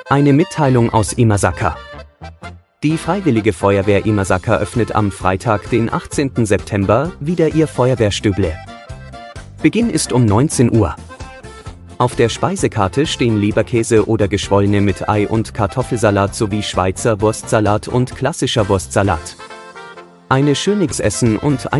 Eine Mitteilung aus Imasaka. Die Freiwillige Feuerwehr Imasaka öffnet am Freitag, den 18. September, wieder ihr Feuerwehrstüble. Beginn ist um 19 Uhr. Auf der Speisekarte stehen Leberkäse oder Geschwollene mit Ei und Kartoffelsalat sowie Schweizer Wurstsalat und klassischer Wurstsalat. Eine Schönigsessen und